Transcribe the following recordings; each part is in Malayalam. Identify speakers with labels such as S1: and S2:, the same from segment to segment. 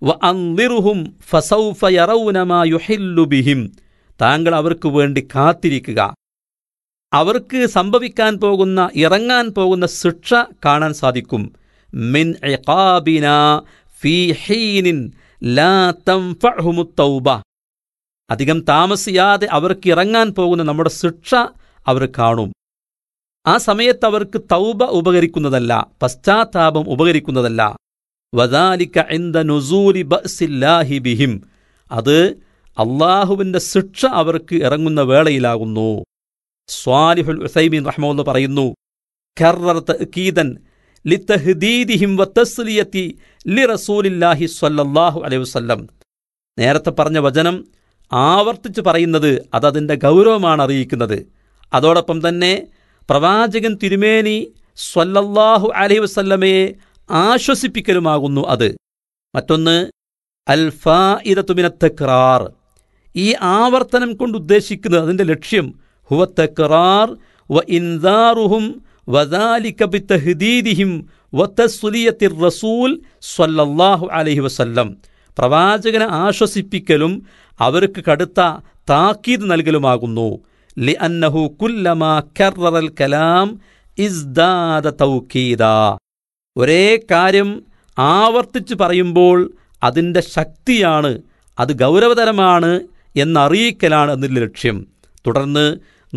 S1: വഅൻദിർഹും ഫസൗഫ യറൗന മാ യുഹില്ലു ബിഹിം, താങ്കൾ അവർക്ക് വേണ്ടി കാത്തിരിക്കുക, അവർക്ക് സംഭവിക്കാൻ പോകുന്ന ഇറങ്ങാൻ പോകുന്ന ശിക്ഷ കാണാൻ സാധിക്കും. മിൻ ഇഖാബിനാ ഫീ ഹീനിൻ ലാ തൻഫഉഹുമുത് തൗബ, അധികം താമസിയാതെ അവർക്ക് ഇറങ്ങാൻ പോകുന്ന നമ്മുടെ ശിക്ഷ അവർ കാണും. ആ സമയത്ത് അവർക്ക് തൗബ ഉപകരിക്കുന്നതല്ല, പശ്ചാത്താപം ഉപകരിക്കുന്നതല്ല. വദാലിക ഇൻദ നുസൂലി ബഅസില്ലാഹി ബിഹിം, അത് അള്ളാഹുവിൻ്റെ ശിക്ഷ അവർക്ക് ഇറങ്ങുന്ന വേളയിലാകുന്നു. സ്വാലിഹുൽ ഉസൈമീൻ റഹ്മത്തുള്ളാഹി പറയുന്നു, കർററ തഅകീദൻ ലിതഹ്ദീദിഹിം വതസ്ലിയതി ലിറസൂലില്ലാഹി സ്വല്ലല്ലാഹു അലൈഹി വസല്ലം. നേരത്തെ പറഞ്ഞ വചനം ആവർത്തിച്ച് പറയുന്നത് അതതിൻ്റെ ഗൗരവമാണ് അറിയിക്കുന്നത്. അതോടൊപ്പം തന്നെ പ്രവാചകൻ തിരുമേനി സ്വല്ലല്ലാഹു അലൈഹി വസല്ലമയെ ആശ്വസിപ്പിക്കലുമാകുന്നു അത്. മറ്റൊന്ന് അൽ ഫായിദതു മിനത് തക്റാർ, ഈ ആവർത്തനം കൊണ്ട് ഉദ്ദേശിക്കുന്നത് അതിൻ്റെ ലക്ഷ്യം ഹുവ തക്റാർ വ ഇൻദാറുഹും വദാലിക ബിതഹ്ദീദിഹിം വതസ്ലിയത്തിർ റസൂൽ സ്വല്ലല്ലാഹു അലൈഹി വസല്ലം, പ്രവാചകനെ ആശ്വസിപ്പിക്കലും അവർക്ക് കടുത്ത താക്കീത് നൽകലുമാകുന്നു. ലിഅന്നഹു കുല്ലമാ കർററൽ കലാം ഇസ്ദാദ തൗകീദാ, ഒരേ കാര്യം ആവർത്തിച്ച് പറയുമ്പോൾ അതിൻ്റെ ശക്തിയാണ്, അത് ഗൗരവതരമാണ് എന്നറിയിക്കലാണ് അതിൻ്റെ ലക്ഷ്യം. തുടർന്ന്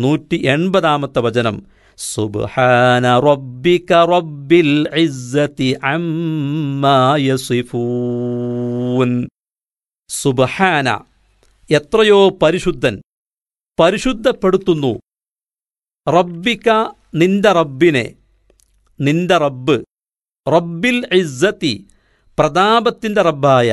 S1: 180 വചനം, സുബ്ഹാന റബ്ബിക റബ്ബിൽ ഇസ്സതി അമ്മാ യസിഫൂൻ. സുബ്ഹാന, എത്രയോ പരിശുദ്ധൻ, പരിശുദ്ധപ്പെടുത്തുന്നു. റബ്ബിക, നിന്റെ റബ്ബിനെ, നിന്റെ റബ്ബ്, റബ്ബിൽ ഇസ്സതി, പ്രതാപത്തിൻ്റെ റബ്ബായ,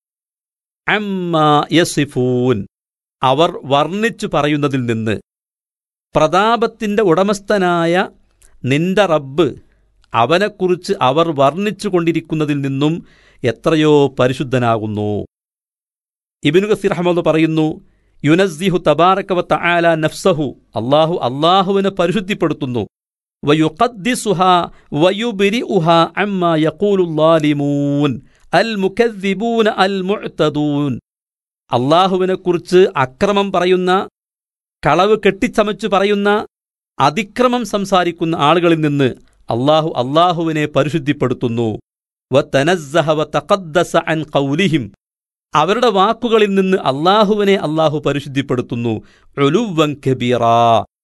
S1: അമ്മാ യസിഫൂൻ, അവർ വർണ്ണിച്ചു പറയുന്നതിൽ നിന്ന്. പ്രതാപത്തിൻ്റെ ഉടമസ്ഥനായ നിന്റെ റബ്ബ്, അവനെക്കുറിച്ച് അവർ വർണ്ണിച്ചു കൊണ്ടിരിക്കുന്നതിൽ നിന്നും എത്രയോ പരിശുദ്ധനാകുന്നു. ഇബ്നു കസീർ റഹ്മത്തുള്ളാഹി പറയുന്നു, യുനസ്സിഹു തബാറക വ തആല നഫ്സഹു, അല്ലാഹുവിനെ പരിശുദ്ധിപ്പെടുത്തുന്നു. വയുഖദ്ദിസുഹാ വയുബ്രിഉഹാ അമ്മാ യഖൂലുൽ ളാലിമൂൻ അൽ മുകദ്ദിബൂന അൽ മുഅ്തദൂൻ. അല്ലാഹുവിനെക്കുറിച്ച് അക്രമം പറയുന്ന, കളവ് കെട്ടിച്ചമച്ചു പറയുന്ന, അതിക്രമം സംസാരിക്കുന്ന ആളുകളിൽ നിന്ന് അല്ലാഹുവിനെ പരിശുദ്ധിപ്പെടുത്തുന്നു. വതനസ്സഹ വതഖദ്ദസ അൻ ഖൗലിഹിം, അവരുടെ വാക്കുകളിൽ നിന്ന് അല്ലാഹുവിനെ പരിശുദ്ധിപ്പെടുത്തുന്നു. ഉലുവൻ കബീറാ.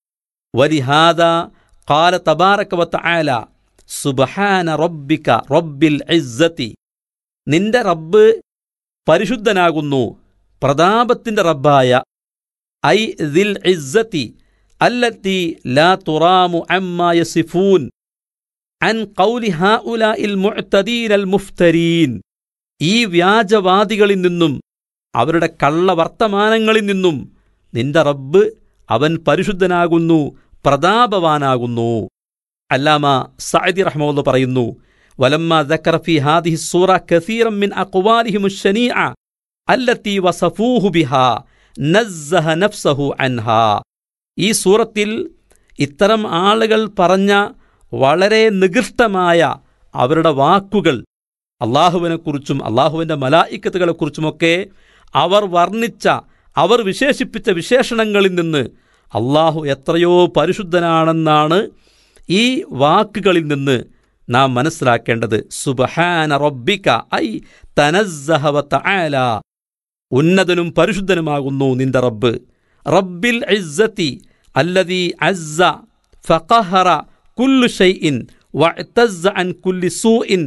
S1: വലിഹാദാ ഖാല തബാറക വതആല സുബ്ഹാന റബ്ബിക റബ്ബിൽ ഇസ്സതി, നിന്റെ റബ്ബ് പരിശുദ്ധനാകുന്നു, പ്രതാപത്തിൻ്റെ റബ്ബായ, ഐ ദിൽ ഇസ്സതി അല്ലത്തി ലാ തുറാമു അമ്മാ യസിഫൂൻ അൻ ഖൗലി ഹൗലാഇൽ മുഅ്തദീനൽ മുഫ്തരീൻ. ഈ വ്യാജവാദികളിൽ നിന്നും അവരുടെ കള്ളവർത്തമാനങ്ങളിൽ നിന്നും നിന്റെ റബ്ബ് അവൻ പരിശുദ്ധനാകുന്നു, പ്രതാപവാനാകുന്നു. അല്ലാമ സഅദി റഹ്മത്തുള്ളാഹി പറയുന്നു, വലമ്മ ദക്കറ ഫീ ഹാദിഹി സൂറ കസീറൻ മിൻ അഖ്വാലിഹിം അശ്ശനീഅ അല്ലത്തി വസഫൂഹു ബിഹാ നസ്സഹ നഫ്സഹു അൻഹാ. ഈ സൂറത്തിൽ ഇത്തരം ആളുകൾ പറഞ്ഞ വളരെ നികൃഷ്ടമായ അവരുടെ വാക്കുകൾ, അള്ളാഹുവിനെക്കുറിച്ചും അള്ളാഹുവിൻ്റെ മലായിക്കത്തുകളെക്കുറിച്ചുമൊക്കെ അവർ വർണ്ണിച്ച, അവർ വിശേഷിപ്പിച്ച വിശേഷണങ്ങളിൽ നിന്ന് അള്ളാഹു എത്രയോ പരിശുദ്ധനാണെന്നാണ് ഈ വാക്കുകളിൽ നിന്ന് നാം മനസ്സിലാക്കേണ്ടത്. സുബ്ഹാന റബ്ബിക ഐ തനസ്സഹ വതആല, ഉന്നതനും പരിശുദ്ധനുമാകുന്നു നിന്റെ റബ്ബ്. റബ്ബിൽ ഇസ്സതി അല്ലദീ അസ്സ ഫഖഹറ കുല്ലു ഷൈഇൻ വഅതസ്സ അൻ കുല്ലി സൂഇൻ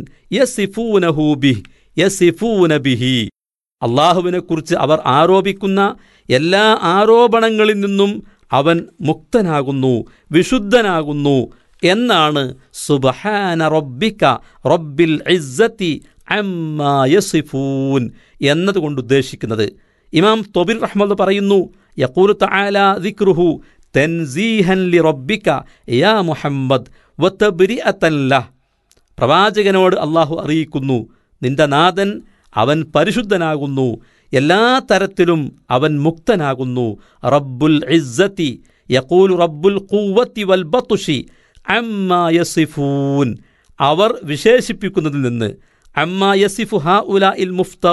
S1: യസിഫൂന ബിഹി. അള്ളാഹുവിനെക്കുറിച്ച് അവർ ആരോപിക്കുന്ന എല്ലാ ആരോപണങ്ങളിൽ നിന്നും അവൻ മുക്തനാകുന്നു, വിശുദ്ധനാകുന്നു എന്നാണ് സുബ്ഹാന റബ്ബിക റബ്ബിൽ ഇസ്സതി അമ്മാ യസിഫൂൻ എന്നതുകൊണ്ട് ഉദ്ദേശിക്കുന്നത്. ഇമാം തൊബിർ റഹ്മത്തുള്ളാഹി പറയുന്നു, യഖൂലു തആല ദിക്റുഹു തൻസീഹൻ ലിറബ്ബിക യാ മുഹമ്മദ് വതബ്രിഅതൻ ലഹ്. പ്രവാചകനോട് അള്ളാഹു അറിയിക്കുന്നു, നിന്റെ നാഥൻ അവൻ പരിശുദ്ധനാകുന്നു, എല്ലാ തരത്തിലും അവൻ മുക്തനാകുന്നു. റബ്ബുൽ ഇസ്സതി യഖൂലു റബ്ബുൽ ഖുവ്വതി വൽ ബത്ഷി അമ്മാ യസിഫൂൻ, അവർ വിശേഷിപ്പിക്കുന്നതിൽ നിന്ന്, അമ്മാ യസിഫു ഹൗലാഇൽ മുഫ്ത